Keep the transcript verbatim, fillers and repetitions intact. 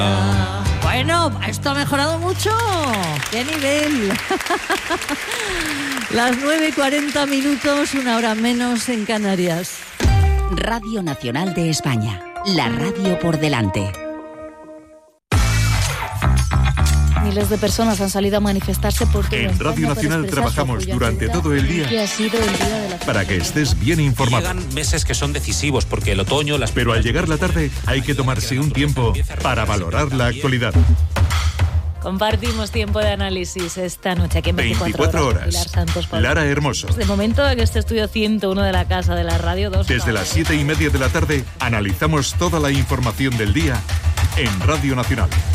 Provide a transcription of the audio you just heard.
Ah, bueno, esto ha mejorado mucho. ¡Qué nivel! Las nueve y cuarenta minutos, una hora menos en Canarias. Radio Nacional de España, la radio por delante. Miles de personas han salido a manifestarse por todo En Radio Nacional trabajamos durante todo el día que ha sido el día de la para que estés bien informado. Llegan meses que son decisivos porque el otoño, las... Pero al llegar la tarde hay que tomarse un tiempo para valorar la actualidad. Compartimos tiempo de análisis esta noche aquí en veinticuatro horas. Pilar Santos, Pablo. Lara Hermoso. De momento en este estudio ciento uno de la Casa de la Radio dos. Desde las siete y media de la tarde analizamos toda la información del día en Radio Nacional.